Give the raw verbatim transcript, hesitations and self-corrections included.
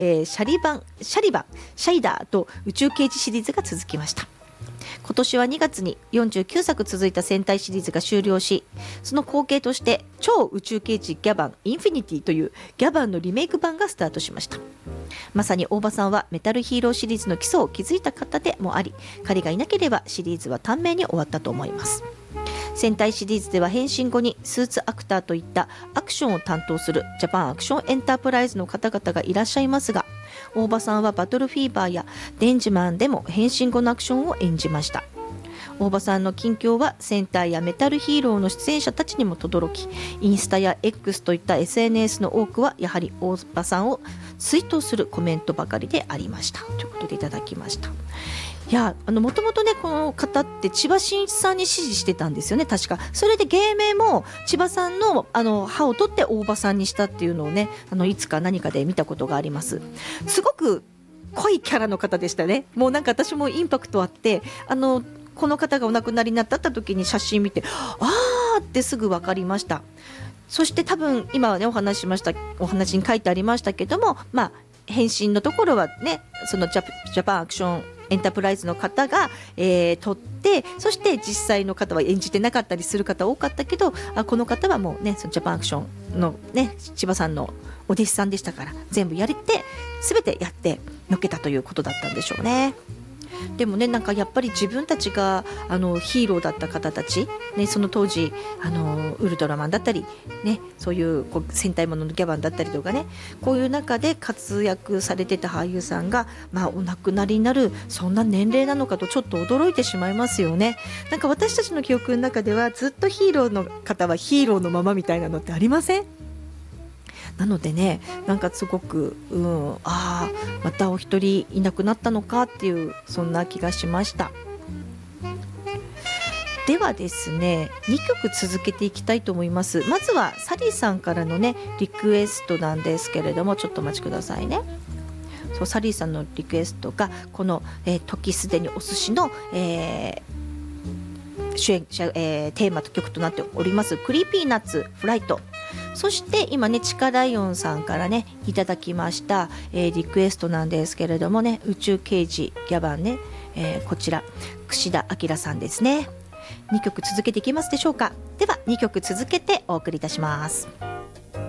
えー、シャリバンシャリバンシャイダーと宇宙刑事シリーズが続きました。今年はにがつによんじゅうきゅうさく続いた戦隊シリーズが終了し、その後継として超宇宙刑事ギャバンインフィニティというギャバンのリメイク版がスタートしました。まさに大場さんはメタルヒーローシリーズの基礎を築いた方でもあり、彼がいなければシリーズは短命に終わったと思います。戦隊シリーズでは変身後にスーツアクターといったアクションを担当するジャパンアクションエンタープライズの方々がいらっしゃいますが、大場さんはバトルフィーバーやデンジマンでも変身後のアクションを演じました。大場さんの近況は戦隊やメタルヒーローの出演者たちにも轟き、インスタや X といった エスエヌエス の多くはやはり大場さんを追悼するコメントばかりでありましたということでいただきました。いや、あのもともとねこの方って千葉真一さんに支持してたんですよね、確か。それで芸名も千葉さんのあの歯を取って大場さんにしたっていうのをね、あのいつか何かで見たことがあります。すごく濃いキャラの方でしたね。もうなんか私もインパクトあって、あのこの方がお亡くなりになった時に写真見て、あーってすぐ分かりました。そして多分今はねお話ししましたお話に書いてありましたけども、まあ変身のところはね、そのジャ、ジャパンアクションエンタープライズの方が、えー、撮って、そして実際の方は演じてなかったりする方多かったけど、あこの方はもうねそのジャパンアクションのね千葉さんのお弟子さんでしたから、全部やれて全てやってのけたということだったんでしょうね。でもね、なんかやっぱり自分たちがあのヒーローだった方たち、ね、その当時あのウルトラマンだったり、ね、そういうこう戦隊もののギャバンだったりとかね、こういう中で活躍されてた俳優さんが、まあ、お亡くなりになるそんな年齢なのかとちょっと驚いてしまいますよね。なんか私たちの記憶の中ではずっとヒーローの方はヒーローのままみたいなのってありません？なのでね、なんかすごく、うん、あーまたお一人いなくなったのかっていう、そんな気がしました。ではですね、にきょく続けていきたいと思います。まずはサリーさんからのねリクエストなんですけれども、ちょっとお待ちくださいね。そう、サリーさんのリクエストがこの、えー、時すでにお寿司の、えー主演者えー、テーマと曲となっておりますクリーピーナッツフライト、そして今ねチカライオンさんからねいただきました、えー、リクエストなんですけれどもね、宇宙刑事ギャバンね、えー、こちら櫛田明さんですね。にきょく続けていきますでしょうか。ではにきょく続けてお送りいたします。